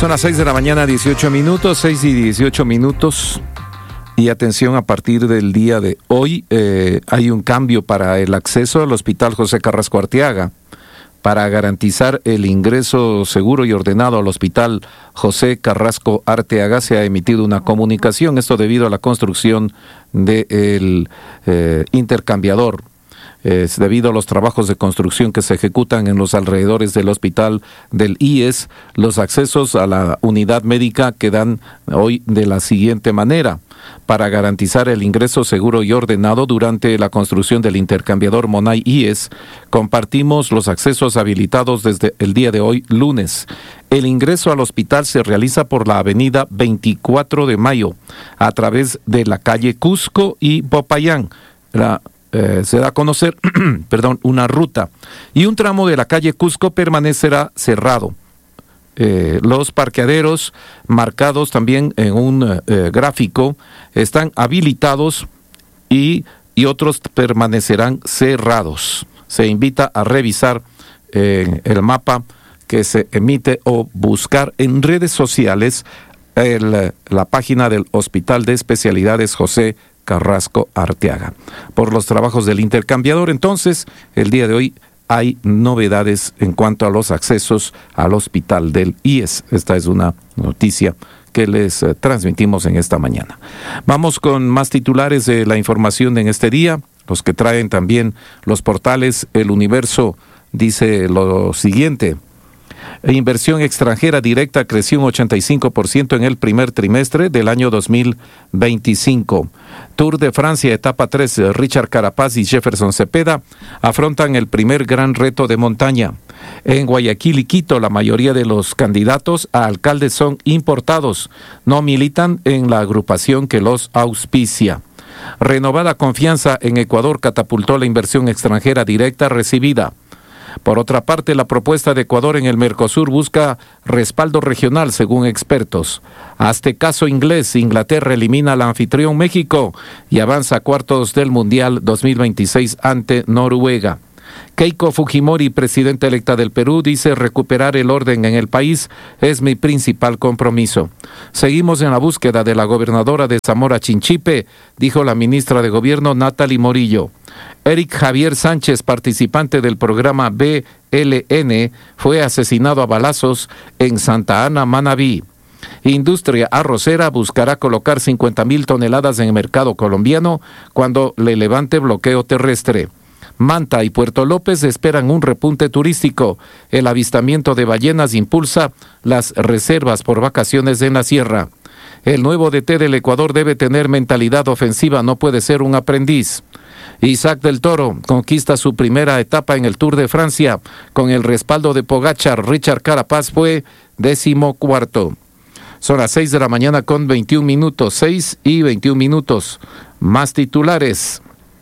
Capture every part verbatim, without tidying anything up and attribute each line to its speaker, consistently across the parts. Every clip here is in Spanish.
Speaker 1: Son las seis de la mañana, dieciocho minutos, seis y dieciocho minutos. Y atención, a partir del día de hoy eh, hay un cambio para el acceso al Hospital José Carrasco Arteaga. Para garantizar el ingreso seguro y ordenado al Hospital José Carrasco Arteaga se ha emitido una comunicación, esto debido a la construcción del eh, intercambiador. Es debido a los trabajos de construcción que se ejecutan en los alrededores del hospital del I E S, los accesos a la unidad médica quedan hoy de la siguiente manera. Para garantizar el ingreso seguro y ordenado durante la construcción del intercambiador Monay I E S, compartimos los accesos habilitados desde el día de hoy, lunes. El ingreso al hospital se realiza por la avenida veinticuatro de mayo, a través de la calle Cusco y Popayán. La Eh, se da a conocer perdón, una ruta, y un tramo de la calle Cusco permanecerá cerrado. Eh, los parqueaderos marcados también en un eh, gráfico están habilitados y, y otros permanecerán cerrados. Se invita a revisar eh, el mapa que se emite o buscar en redes sociales el, la página del Hospital de Especialidades José Carrasco Arteaga. Por los trabajos del intercambiador, entonces, el día de hoy hay novedades en cuanto a los accesos al hospital del I E S. Esta es una noticia que les eh, transmitimos en esta mañana. Vamos con más titulares de la información en este día, los que traen también los portales. El Universo dice lo siguiente: inversión extranjera directa creció un ochenta y cinco por ciento en el primer trimestre del año dos mil veinticinco. Tour de Francia, etapa tres, Richard Carapaz y Jefferson Cepeda afrontan el primer gran reto de montaña. En Guayaquil y Quito, la mayoría de los candidatos a alcaldes son importados, no militan en la agrupación que los auspicia. Renovada confianza en Ecuador catapultó la inversión extranjera directa recibida. Por otra parte, la propuesta de Ecuador en el Mercosur busca respaldo regional, según expertos. Hazte caso inglés, Inglaterra elimina al anfitrión México y avanza a cuartos del Mundial dos mil veintiséis ante Noruega. Keiko Fujimori, presidenta electa del Perú, dice: recuperar el orden en el país es mi principal compromiso. Seguimos en la búsqueda de la gobernadora de Zamora Chinchipe, dijo la ministra de Gobierno Natalie Morillo. Eric Javier Sánchez, participante del programa B L N, fue asesinado a balazos en Santa Ana, Manabí. Industria arrocera buscará colocar cincuenta mil toneladas en el mercado colombiano cuando le levante bloqueo terrestre. Manta y Puerto López esperan un repunte turístico. El avistamiento de ballenas impulsa las reservas por vacaciones en la sierra. El nuevo D T del Ecuador debe tener mentalidad ofensiva, no puede ser un aprendiz. Isaac del Toro conquista su primera etapa en el Tour de Francia. Con el respaldo de Pogačar, Richard Carapaz fue decimocuarto. Son las seis de la mañana con veintiún minutos, seis y veintiún minutos. Más titulares.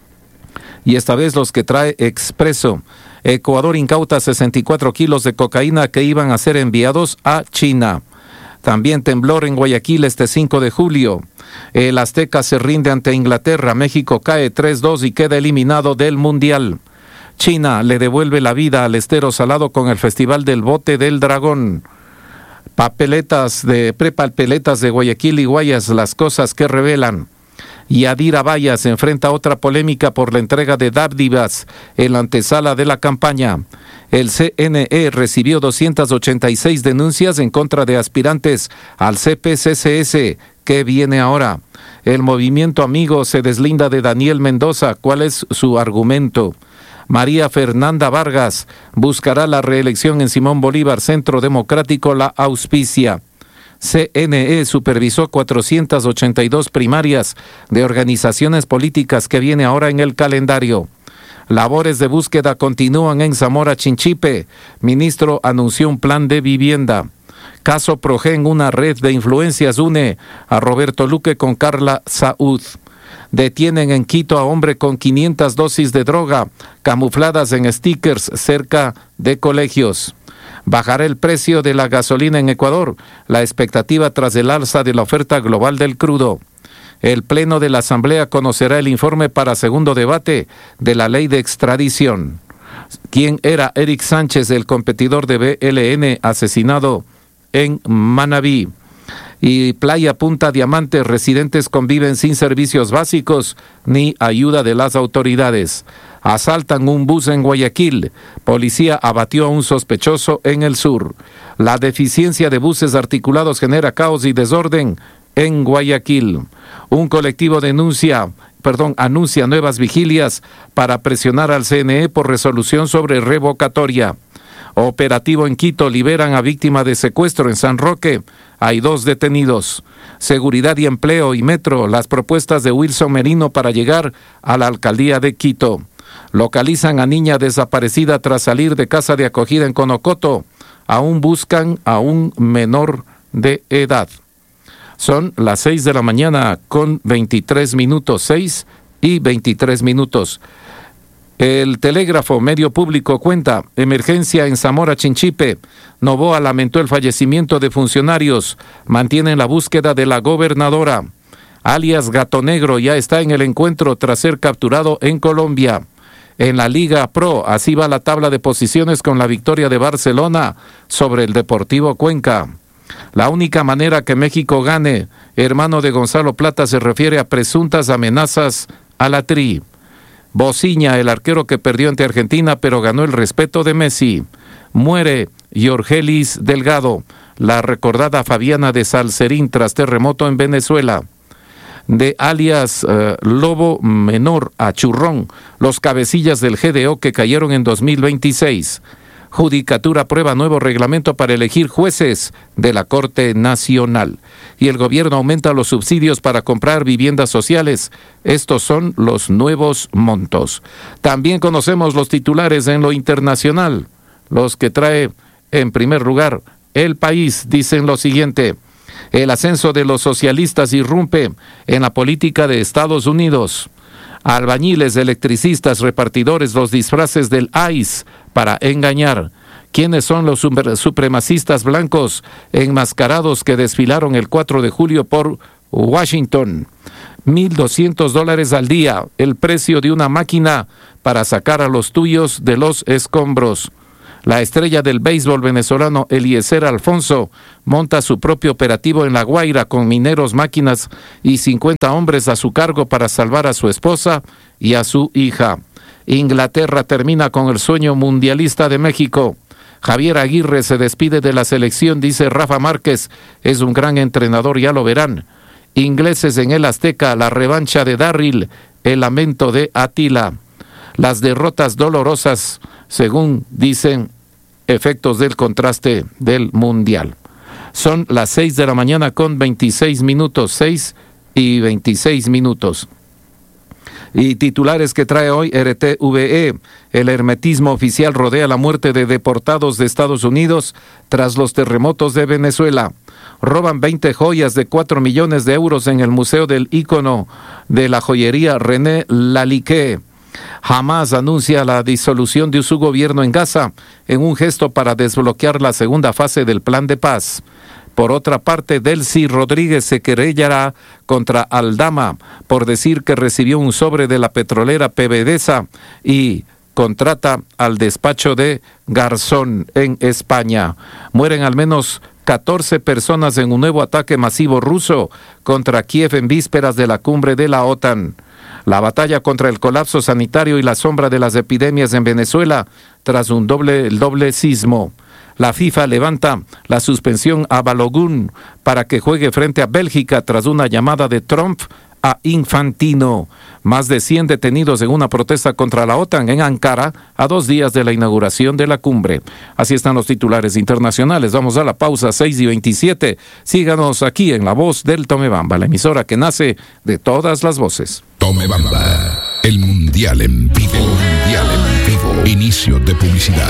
Speaker 1: Y esta vez los que trae Expreso. Ecuador incauta sesenta y cuatro kilos de cocaína que iban a ser enviados a China. También temblor en Guayaquil este cinco de julio. El Azteca se rinde ante Inglaterra. México cae tres dos y queda eliminado del Mundial. China le devuelve la vida al estero salado con el Festival del Bote del Dragón. Papeletas de prepapeletas de Guayaquil y Guayas, las cosas que revelan. Yadira Vallas enfrenta otra polémica por la entrega de dádivas en la antesala de la campaña. El C N E recibió doscientas ochenta y seis denuncias en contra de aspirantes al C P C C S. ¿Qué viene ahora? El movimiento Amigo se deslinda de Daniel Mendoza. ¿Cuál es su argumento? María Fernanda Vargas buscará la reelección en Simón Bolívar. Centro Democrático la auspicia. C N E supervisó cuatrocientas ochenta y dos primarias de organizaciones políticas que viene ahora en el calendario. Labores de búsqueda continúan en Zamora Chinchipe. Ministro anunció un plan de vivienda. Caso Progen, una red de influencias une a Roberto Luque con Carla Saúd. Detienen en Quito a hombre con quinientas dosis de droga camufladas en stickers cerca de colegios. Bajará el precio de la gasolina en Ecuador, la expectativa tras el alza de la oferta global del crudo. El Pleno de la Asamblea conocerá el informe para segundo debate de la ley de extradición. ¿Quién era Eric Sánchez, el competidor de B L N asesinado en Manabí. Y Playa Punta Diamante, residentes conviven sin servicios básicos ni ayuda de las autoridades. Asaltan un bus en Guayaquil. Policía abatió a un sospechoso en el sur. La deficiencia de buses articulados genera caos y desorden en Guayaquil. Un colectivo denuncia, perdón, anuncia nuevas vigilias para presionar al C N E por resolución sobre revocatoria. Operativo en Quito, liberan a víctima de secuestro en San Roque. Hay dos detenidos. Seguridad y empleo y metro, las propuestas de Wilson Merino para llegar a la alcaldía de Quito. Localizan a niña desaparecida tras salir de casa de acogida en Conocoto. Aún buscan a un menor de edad. Son las seis de la mañana con veintitrés minutos, seis y veintitrés minutos. El Telégrafo, medio público, cuenta: emergencia en Zamora Chinchipe. Novoa lamentó el fallecimiento de funcionarios. Mantienen la búsqueda de la gobernadora. Alias Gato Negro ya está en el encuentro tras ser capturado en Colombia. En la Liga Pro, así va la tabla de posiciones con la victoria de Barcelona sobre el Deportivo Cuenca. La única manera que México gane, hermano de Gonzalo Plata, se refiere a presuntas amenazas a la Tri. Bociña, el arquero que perdió ante Argentina pero ganó el respeto de Messi. Muere Yorgelis Delgado, la recordada Fabiana de Salcerín tras terremoto en Venezuela. De alias uh, Lobo Menor a Churrón, los cabecillas del G D O que cayeron en dos mil veintiséis. Judicatura aprueba nuevo reglamento para elegir jueces de la Corte Nacional. Y el gobierno aumenta los subsidios para comprar viviendas sociales. Estos son los nuevos montos. También conocemos los titulares en lo internacional. Los que trae en primer lugar El País dicen lo siguiente: el ascenso de los socialistas irrumpe en la política de Estados Unidos. Albañiles, electricistas, repartidores, los disfraces del I C E para engañar. ¿Quiénes son los supremacistas blancos enmascarados que desfilaron el cuatro de julio por Washington? mil doscientos dólares al día, el precio de una máquina para sacar a los tuyos de los escombros. La estrella del béisbol venezolano Eliezer Alfonso monta su propio operativo en La Guaira con mineros, máquinas y cincuenta hombres a su cargo para salvar a su esposa y a su hija. Inglaterra termina con el sueño mundialista de México. Javier Aguirre se despide de la selección, dice Rafa Márquez. Es un gran entrenador, ya lo verán. Ingleses en el Azteca, la revancha de Darryl, el lamento de Atila. Las derrotas dolorosas, según dicen, efectos del contraste del Mundial. Son las seis de la mañana con veintiséis minutos, seis y veintiséis minutos. Y titulares que trae hoy R T V E. El hermetismo oficial rodea la muerte de deportados de Estados Unidos tras los terremotos de Venezuela. Roban veinte joyas de cuatro millones de euros en el Museo del Ícono de la Joyería René Lalique. Hamas anuncia la disolución de su gobierno en Gaza en un gesto para desbloquear la segunda fase del plan de paz. Por otra parte, Delcy Rodríguez se querellará contra Aldama por decir que recibió un sobre de la petrolera PDVSA y contrata al despacho de Garzón en España. Mueren al menos catorce personas en un nuevo ataque masivo ruso contra Kiev en vísperas de la cumbre de la OTAN. La batalla contra el colapso sanitario y la sombra de las epidemias en Venezuela tras un doble, el doble sismo. La FIFA levanta la suspensión a Balogun para que juegue frente a Bélgica tras una llamada de Trump a Infantino. Más de cien detenidos en una protesta contra la OTAN en Ankara a dos días de la inauguración de la cumbre. Así están los titulares internacionales. Vamos a la pausa, seis y veintisiete. Síganos aquí en La Voz del Tomebamba, la emisora que nace de todas las voces.
Speaker 2: Tomebamba, el mundial en vivo. Mundial en vivo. Inicio de publicidad.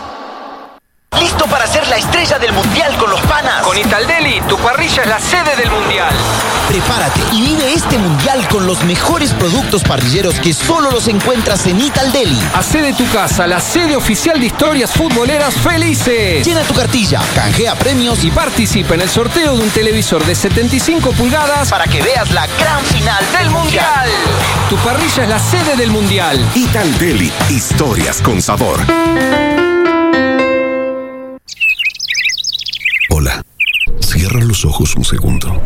Speaker 3: ¿Listo para ser la estrella del mundial con los panas?
Speaker 4: Con Italdeli, tu parrilla es la sede del mundial.
Speaker 3: Prepárate y vive este mundial con los mejores productos parrilleros que solo los encuentras en Italdeli.
Speaker 4: Hacé de tu casa la sede oficial de historias futboleras felices.
Speaker 3: Llena tu cartilla, canjea premios
Speaker 4: y participa en el sorteo de un televisor de setenta y cinco pulgadas
Speaker 3: para que veas la gran final del mundial.
Speaker 4: Tu parrilla es la sede del mundial.
Speaker 5: Italdeli, historias con sabor.
Speaker 2: Hola, Cierra los ojos un segundo.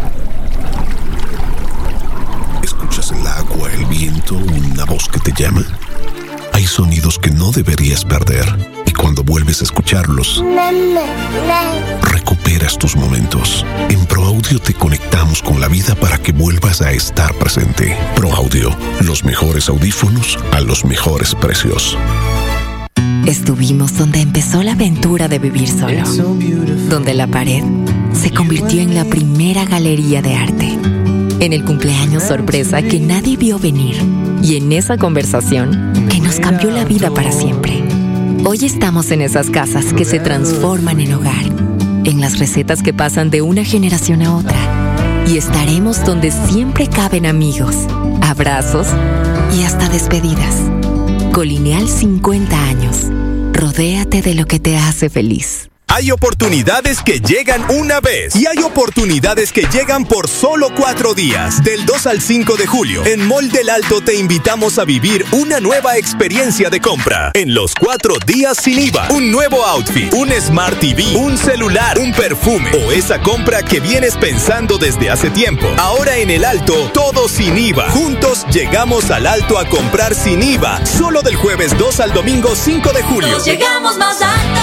Speaker 2: ¿Escuchas el agua, el viento, una voz que te llama? Hay sonidos que no deberías perder, y cuando vuelves a escucharlos, recuperas tus momentos. En ProAudio te conectamos con la vida para que vuelvas a estar presente. ProAudio, los mejores audífonos a los mejores precios.
Speaker 6: Estuvimos donde empezó la aventura de vivir solo, donde la pared se convirtió en la primera galería de arte, en el cumpleaños sorpresa que nadie vio venir, y en esa conversación que nos cambió la vida para siempre. Hoy estamos en esas casas que se transforman en hogar, en las recetas que pasan de una generación a otra, y estaremos donde siempre caben amigos, abrazos y hasta despedidas. Colineal cincuenta años. Rodéate de lo que te hace feliz.
Speaker 7: Hay oportunidades que llegan una vez y hay oportunidades que llegan por solo cuatro días. Del dos al cinco de julio, en Mall del Alto te invitamos a vivir una nueva experiencia de compra. En los cuatro días sin I V A, un nuevo outfit, un Smart T V, un celular, un perfume o esa compra que vienes pensando desde hace tiempo. Ahora en el Alto, todo sin I V A. Juntos llegamos al Alto a comprar sin I V A. Solo del jueves dos al domingo cinco de julio.
Speaker 8: Todos llegamos más alto.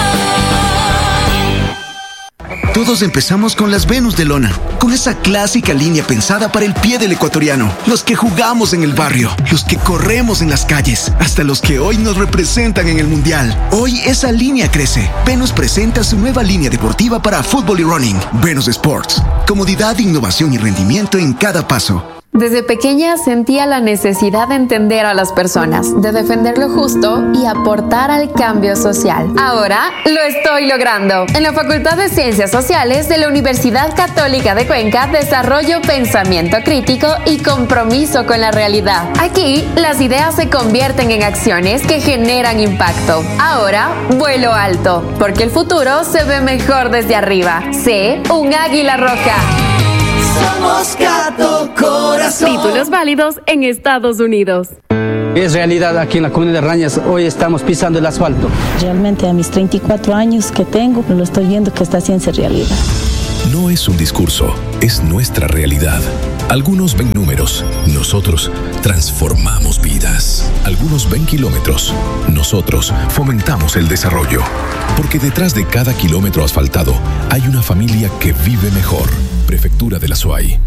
Speaker 9: Todos empezamos con las Venus de lona, con esa clásica línea pensada para el pie del ecuatoriano. Los que jugamos en el barrio, los que corremos en las calles, hasta los que hoy nos representan en el Mundial. Hoy esa línea crece. Venus presenta su nueva línea deportiva para fútbol y running. Venus Sports. Comodidad, innovación y rendimiento en cada paso.
Speaker 10: Desde pequeña sentía la necesidad de entender a las personas, de defender lo justo y aportar al cambio social. Ahora lo estoy logrando. En la Facultad de Ciencias Sociales de la Universidad Católica de Cuenca desarrollo pensamiento crítico y compromiso con la realidad. Aquí, las ideas se convierten en acciones que generan impacto. Ahora, vuelo alto, porque el futuro se ve mejor desde arriba. Sé un águila roja.
Speaker 8: Somos Gato Corazón.
Speaker 10: Títulos válidos en Estados Unidos.
Speaker 11: Es realidad aquí en la comunidad de Rañas, hoy estamos pisando el asfalto.
Speaker 12: Realmente a mis treinta y cuatro años que tengo, lo estoy viendo que está haciendo realidad.
Speaker 2: No es un discurso, es nuestra realidad. Algunos ven números, nosotros transformamos vidas. Algunos ven kilómetros, nosotros fomentamos el desarrollo. Porque detrás de cada kilómetro asfaltado hay una familia que vive mejor. Prefectura de la SUAY.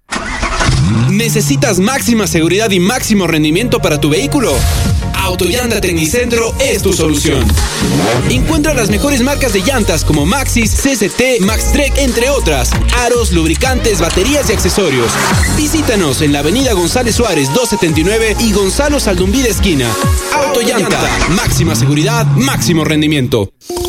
Speaker 13: ¿Necesitas máxima seguridad y máximo rendimiento para tu vehículo? Autollanta Tecnicentro es tu solución. Encuentra las mejores marcas de llantas como Maxxis, C C T, Maxtrek, entre otras. Aros, lubricantes, baterías y accesorios. Visítanos en la avenida González Suárez doscientos setenta y nueve y Gonzalo Saldumbí de esquina. Autollanta, máxima seguridad, máximo rendimiento.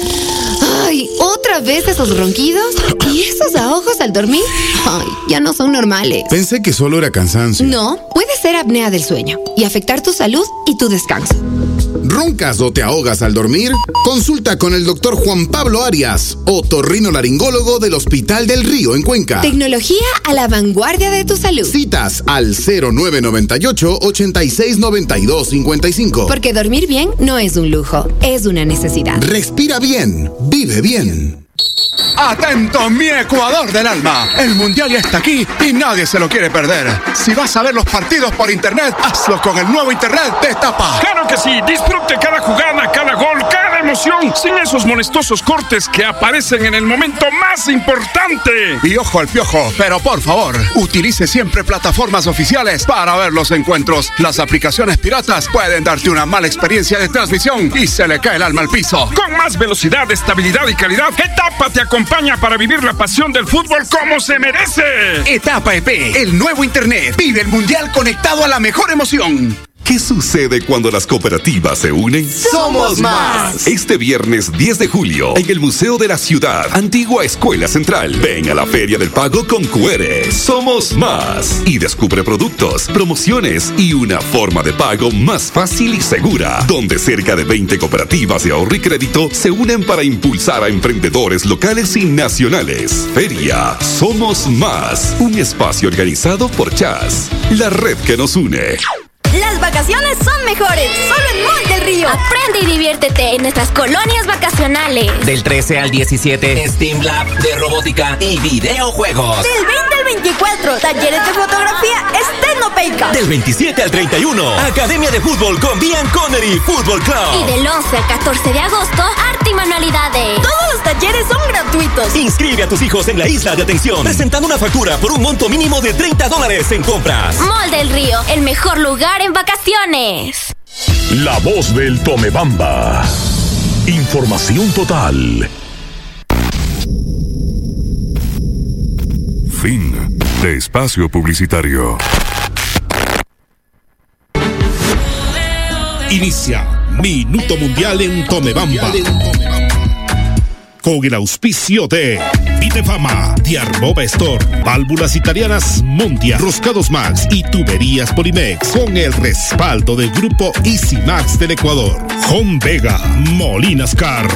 Speaker 14: Ay, ¿otra vez esos ronquidos? ¿Y esos ahogos al dormir? Ay, ya no son normales.
Speaker 15: Pensé que solo era cansancio.
Speaker 14: No, puede ser apnea del sueño y afectar tu salud y tu descanso.
Speaker 15: ¿Roncas o te ahogas al dormir? Consulta con el doctor Juan Pablo Arias, otorrinolaringólogo del Hospital del Río en Cuenca.
Speaker 14: Tecnología a la vanguardia de tu salud.
Speaker 15: Citas al cero nueve noventa y ocho, ochenta y seis, noventa y dos, cincuenta y cinco.
Speaker 14: Porque dormir bien no es un lujo, es una necesidad.
Speaker 15: Respira bien, vive bien.
Speaker 16: ¡Atento, mi Ecuador del alma! El Mundial ya está aquí y nadie se lo quiere perder. Si vas a ver los partidos por internet, hazlo con el nuevo internet de Etapa.
Speaker 17: ¡Claro que sí! Disfrute cada jugada, cada gol, cada emoción, sin esos molestosos cortes que aparecen en el momento más importante.
Speaker 16: Y ojo al piojo, pero por favor, utilice siempre plataformas oficiales para ver los encuentros. Las aplicaciones piratas pueden darte una mala experiencia de transmisión y se le cae el alma al piso.
Speaker 17: Con más velocidad, estabilidad y calidad, Etapa te acompaña para vivir la pasión del fútbol como se merece.
Speaker 16: Etapa E P, el nuevo internet. Vive el Mundial conectado a la mejor emoción.
Speaker 5: ¿Qué sucede cuando las cooperativas se unen?
Speaker 8: ¡Somos más!
Speaker 5: Este viernes diez de julio, en el Museo de la Ciudad, Antigua Escuela Central. Ven a la Feria del Pago con Q R. ¡Somos más! Y descubre productos, promociones y una forma de pago más fácil y segura, donde cerca de veinte cooperativas de ahorro y crédito se unen para impulsar a emprendedores locales y nacionales. Feria Somos Más, un espacio organizado por Chas, la red que nos une.
Speaker 8: Las
Speaker 18: vacaciones son mejores, solo en Mall del Río.
Speaker 19: Aprende y diviértete en nuestras colonias vacacionales.
Speaker 20: Del trece al diecisiete, Steam Lab de robótica y videojuegos.
Speaker 18: Del veinte al veinticuatro, talleres de fotografía Estenopeica.
Speaker 21: Del veintisiete al treinta y uno, Academia de Fútbol con Bian Connery Fútbol Club.
Speaker 19: Y del once al catorce de agosto, arte y manualidades.
Speaker 18: Todos los talleres son gratuitos.
Speaker 21: Inscribe a tus hijos en la isla de atención, presentando una factura por un monto mínimo de treinta dólares en compras.
Speaker 19: Mall del Río, el mejor lugar en vacaciones.
Speaker 2: La voz del Tomebamba. Información total.
Speaker 5: Fin de espacio publicitario.
Speaker 22: Inicia Minuto Mundial en Tomebamba. Con el auspicio de Vitefama, Diarmova Store, Válvulas Italianas Mondia, Roscados Max y Tuberías Polimex. Con el respaldo del grupo Easy Max del Ecuador. Home Vega, Molinas Car.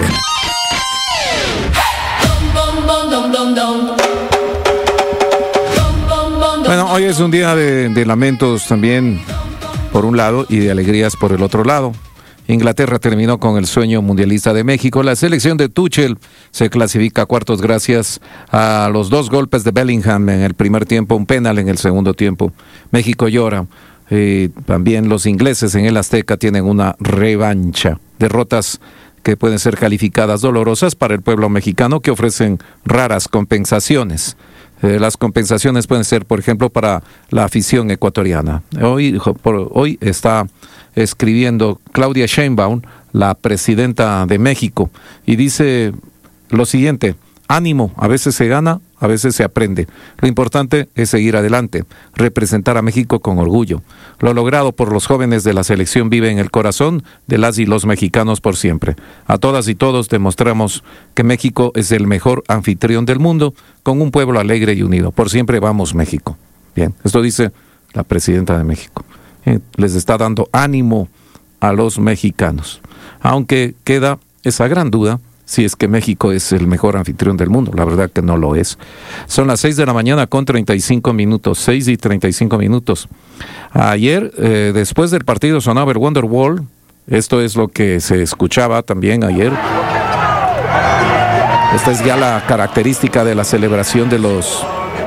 Speaker 1: Bueno, hoy es un día de, de lamentos también por un lado y de alegrías por el otro lado. Inglaterra terminó con el sueño mundialista de México. La selección de Tuchel se clasifica a cuartos gracias a los dos golpes de Bellingham en el primer tiempo, un penal en el segundo tiempo. México llora. Eh, también los ingleses en el Azteca tienen una revancha. Derrotas que pueden ser calificadas dolorosas para el pueblo mexicano, que ofrecen raras compensaciones. Eh, las compensaciones pueden ser, por ejemplo, para la afición ecuatoriana. Hoy, por, hoy está escribiendo Claudia Sheinbaum, la presidenta de México, y dice lo siguiente: ánimo, a veces se gana, a veces se aprende. Lo importante es seguir adelante, representar a México con orgullo. Lo logrado por los jóvenes de la selección vive en el corazón de las y los mexicanos por siempre. A todas y todos demostramos que México es el mejor anfitrión del mundo, con un pueblo alegre y unido. Por siempre vamos, México. Bien, esto dice la presidenta de México. Eh, les está dando ánimo a los mexicanos. Aunque queda esa gran duda si es que México es el mejor anfitrión del mundo. La verdad que no lo es. Son las seis de la mañana con treinta y cinco minutos, seis y treinta y cinco minutos. Ayer, eh, después del partido, sonaba el Wonderwall. Esto es lo que se escuchaba también ayer. Esta es ya la característica de la celebración de los,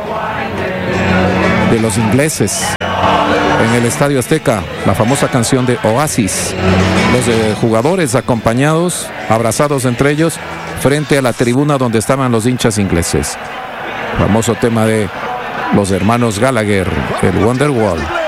Speaker 1: de los ingleses. En el Estadio Azteca, la famosa canción de Oasis. Los eh, jugadores acompañados, abrazados entre ellos, frente a la tribuna donde estaban los hinchas ingleses. Famoso tema de los hermanos Gallagher, el Wonderwall.